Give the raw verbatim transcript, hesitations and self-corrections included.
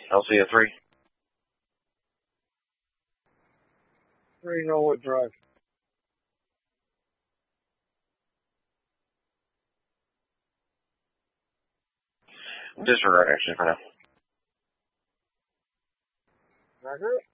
L C A three. Three Norwood Drive. Disregard action for now. Roger.